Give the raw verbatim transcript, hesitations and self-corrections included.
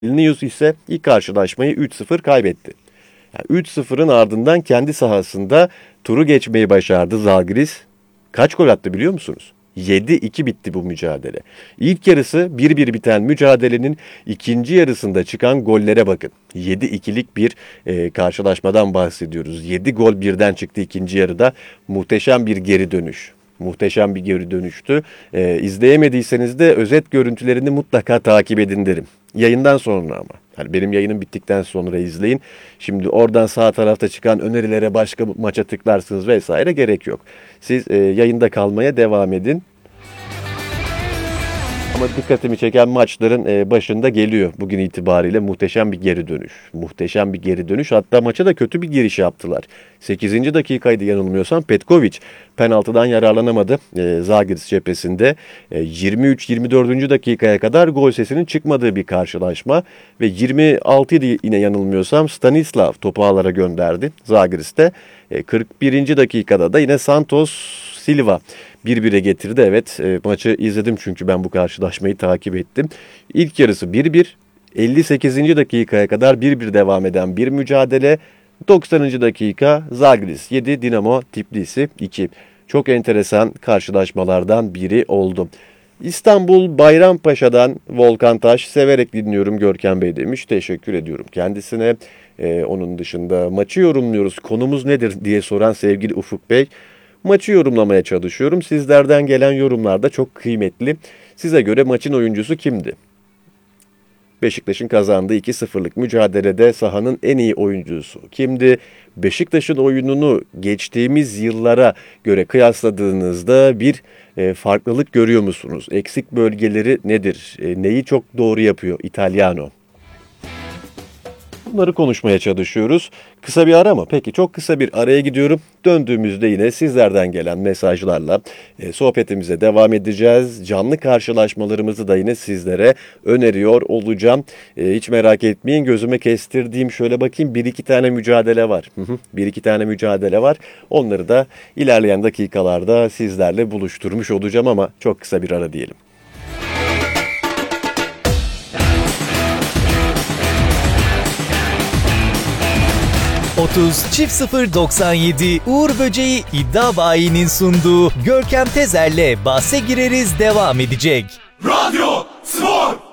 Vilnius ise ilk karşılaşmayı üç sıfır kaybetti. Yani üç sıfırın ardından kendi sahasında turu geçmeyi başardı Zalgiris. Kaç gol attı biliyor musunuz? yedi iki bitti bu mücadele. İlk yarısı bir bir biten mücadelenin ikinci yarısında çıkan gollere bakın. yedi ikilik bir e, karşılaşmadan bahsediyoruz. yedi gol birden çıktı ikinci yarıda. Muhteşem bir geri dönüş. Muhteşem bir geri dönüştü. E, izleyemediyseniz de özet görüntülerini mutlaka takip edin derim. Yayından sonra ama. Yani benim yayınım bittikten sonra izleyin. Şimdi oradan sağ tarafta çıkan önerilere başka maça tıklarsınız vesaire gerek yok. Siz e, yayında kalmaya devam edin. Ama dikkatimi çeken maçların e, başında geliyor bugün itibariyle muhteşem bir geri dönüş. Muhteşem bir geri dönüş. Hatta maça da kötü bir giriş yaptılar. sekizinci dakikaydı yanılmıyorsam Petkovic penaltıdan yararlanamadı e, Zalgiris cephesinde. E, yirmi üç yirmi dördüncü dakikaya kadar gol sesinin çıkmadığı bir karşılaşma. Ve yirmi altıydı yine yanılmıyorsam Stanislav topu ağlara gönderdi Zalgiris'te. E, kırk birinci dakikada da yine Santos Silva bir bire getirdi. Evet e, maçı izledim çünkü ben bu karşılaşmayı takip ettim. İlk yarısı bir bir. elli sekizinci dakikaya kadar bir bir devam eden bir mücadele. doksanıncı dakika Zalgiris yedi, Dinamo Tbilisi iki. Çok enteresan karşılaşmalardan biri oldu. İstanbul Bayrampaşa'dan Volkan Taş, severek dinliyorum Görkem Bey demiş. Teşekkür ediyorum kendisine. Ee, onun dışında maçı yorumluyoruz. Konumuz nedir diye soran sevgili Ufuk Bey. Maçı yorumlamaya çalışıyorum. Sizlerden gelen yorumlar da çok kıymetli. Size göre maçın oyuncusu kimdi? Beşiktaş'ın kazandığı iki sıfırlık mücadelede sahanın en iyi oyuncusu kimdi? Beşiktaş'ın oyununu geçtiğimiz yıllara göre kıyasladığınızda bir e, farklılık görüyor musunuz? Eksik bölgeleri nedir? E, neyi çok doğru yapıyor Italiano? Bunları konuşmaya çalışıyoruz. Kısa bir ara mı? Peki çok kısa bir araya gidiyorum. Döndüğümüzde yine sizlerden gelen mesajlarla e, sohbetimize devam edeceğiz. Canlı karşılaşmalarımızı da yine sizlere öneriyor olacağım. E, hiç merak etmeyin, gözüme kestirdiğim şöyle bakayım bir iki tane mücadele var. Hı hı, bir iki tane mücadele var. Onları da ilerleyen dakikalarda sizlerle buluşturmuş olacağım ama çok kısa bir ara diyelim. otuz çift sıfır doksan yedi Uğur Böceği İddia Bayi'nin sunduğu Görkem Tezer'le bahse gireriz devam edecek. Radyo Spor!